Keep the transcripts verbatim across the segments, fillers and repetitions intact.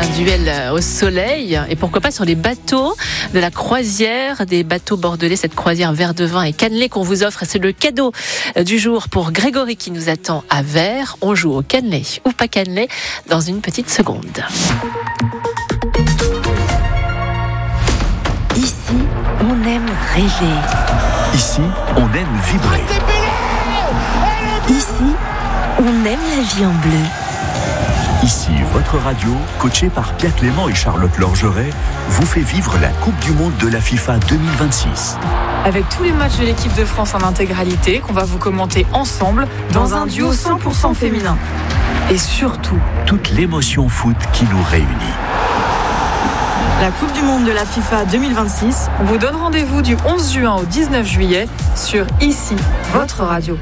duel au soleil et pourquoi pas sur les bateaux de la croisière, des bateaux bordelais, cette croisière verre de vin et cannelé qu'on vous offre. C'est le cadeau du jour pour Grégory qui nous attend à Vers. On joue au cannelé ou pas cannelé dans une petite seconde. Ici, on aime rêver. Ici, on aime vibrer. Ici, on aime la vie en bleu. Ici, votre radio, coachée par Pierre Clément et Charlotte Lorgeret, vous fait vivre la Coupe du Monde de la FIFA deux mille vingt-six. Avec tous les matchs de l'équipe de France en intégralité, qu'on va vous commenter ensemble dans un duo cent pour cent féminin. Et surtout, toute l'émotion foot qui nous réunit. La Coupe du Monde de la FIFA deux mille vingt-six, on vous donne rendez-vous du onze juin au dix-neuf juillet sur Ici, votre radio.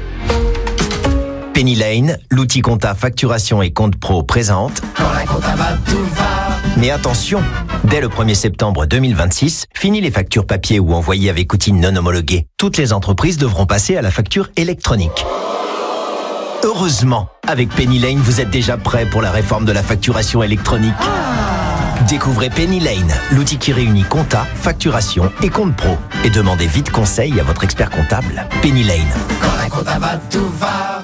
Penny Lane, l'outil compta facturation et compte pro présente. Quand la compta va, tout va. Mais attention, dès le premier septembre deux mille vingt-six, fini les factures papier ou envoyées avec outils non homologués. Toutes les entreprises devront passer à la facture électronique. Heureusement, avec Penny Lane, vous êtes déjà prêt pour la réforme de la facturation électronique. Découvrez Penny Lane, l'outil qui réunit compta, facturation et compte pro. Et demandez vite conseil à votre expert comptable. Penny Lane. Quand la compta va, tout va.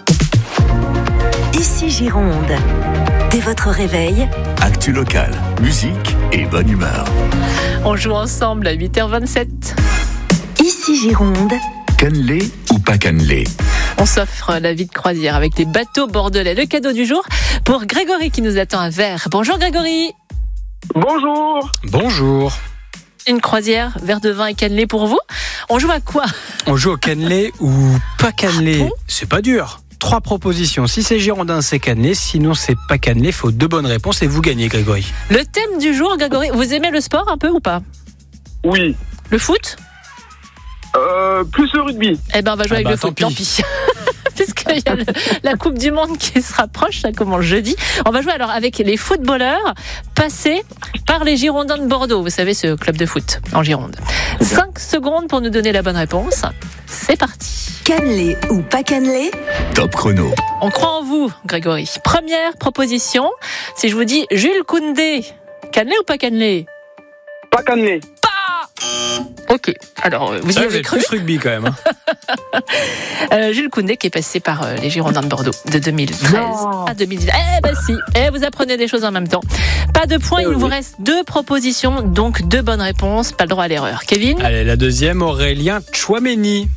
Ici Gironde. Dès votre réveil, Actu local, musique et bonne humeur. On joue ensemble à huit heures vingt-sept. Ici Gironde. Cannelé ou pas cannelé? On s'offre la vie de croisière avec les bateaux bordelais. Le cadeau du jour pour Grégory qui nous attend à Vers. Bonjour Grégory. Bonjour. Bonjour. Une croisière, verre de vin et cannelé pour vous. On joue à quoi? On joue au cannelé ou pas cannelé. Ah bon? C'est pas dur. Trois propositions. Si c'est girondin, c'est cannelé. Sinon, c'est pas cannelé. Il faut deux bonnes réponses et vous gagnez, Grégory. Le thème du jour, Grégory, vous aimez le sport un peu ou pas? Oui. Le foot? Euh, plus le rugby. Eh ben, on va jouer Ah avec bah, le foot, tant pis. Puisqu'il y a le, la Coupe du Monde qui se rapproche, ça commence jeudi. On va jouer alors avec les footballeurs passés par les Girondins de Bordeaux. Vous savez, ce club de foot en Gironde. Cinq secondes pour nous donner la bonne réponse. C'est parti. Cannelé ou pas cannelé? Top chrono. On croit en vous, Grégory. Première proposition. Si je vous dis Jules Koundé, cannelé ou pas cannelé? Pas cannelé. Ok, alors vous y Ça, vous avez êtes cru. plus rugby quand même. Hein. euh, Jules Koundé qui est passé par euh, les Girondins de Bordeaux de deux mille treize Non. à deux mille dix. Eh ben si, eh, vous apprenez des choses en même temps. Pas de points, Eh il oui. vous reste deux propositions, donc deux bonnes réponses, pas le droit à l'erreur. Kevin? Allez, la deuxième, Aurélien Tchouaméni.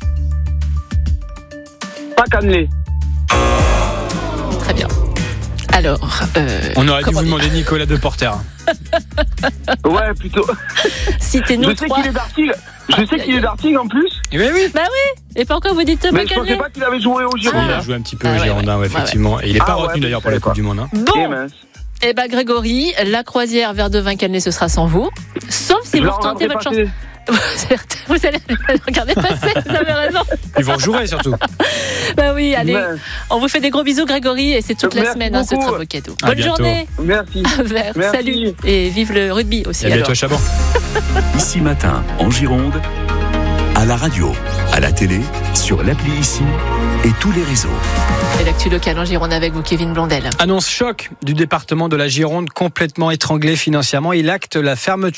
Pas cannelé. Très bien. Alors, euh, On aurait dû comment vous dire demander Nicolas Deporter. Ouais, plutôt. Citez-nous Je sais trois. qu'il est d'Artigues. Je sais qu'il est d'Artigues en plus. Oui, oui. Bah oui, et pourquoi vous dites pas Mais je cannelé? pensais pas qu'il avait joué au Il Girondins. a joué un petit peu Ah, au ouais, Girondin, ouais. ouais, effectivement. Et il n'est Ah, pas ouais, retenu mais d'ailleurs je pour la savais Coupe pas. du Monde. Hein. Eh Bon, mince. eh ben Grégory, la croisière vers de vin cannelé, ce sera sans vous. Sauf si Je vous la retentez regarderai votre chance. passer. Vous allez regarder passer, vous avez raison. Ils vont jouer surtout. Bah oui, allez, Mince. on vous fait des gros bisous Grégory et c'est toute la Merci semaine hein, ce beaucoup. sera vos cadeaux. À Bonne bientôt. journée. Merci. Vers. Merci. Salut et vive le rugby aussi. Et à alors. bientôt à Chaban. Ici matin, en Gironde, à la radio, à la télé, sur l'appli Ici et tous les réseaux. Et l'actu locale en Gironde avec vous, Kevin Blondel. Annonce choc du département de la Gironde complètement étranglé financièrement. Il acte la fermeture